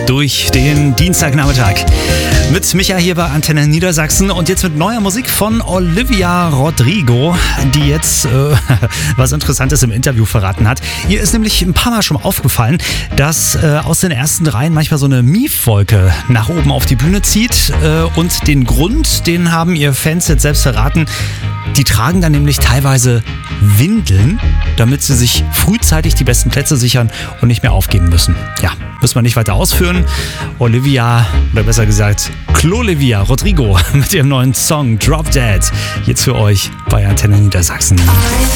durch den Dienstagnachmittag. Mit Micha hier bei Antenne Niedersachsen und jetzt mit neuer Musik von Olivia Rodrigo, die jetzt was Interessantes im Interview verraten hat. Ihr ist nämlich ein paar Mal schon aufgefallen, dass aus den ersten Reihen manchmal so eine Miefwolke nach oben auf die Bühne zieht und den Grund, den haben ihr Fans jetzt selbst verraten. Die tragen dann nämlich teilweise Windeln, damit sie sich frühzeitig die besten Plätze sichern und nicht mehr aufgeben müssen. Ja, müssen wir nicht weiter ausführen. Olivia, oder besser gesagt Clolivia Rodrigo mit ihrem neuen Song Drop Dead. Jetzt für euch bei Antenne Niedersachsen.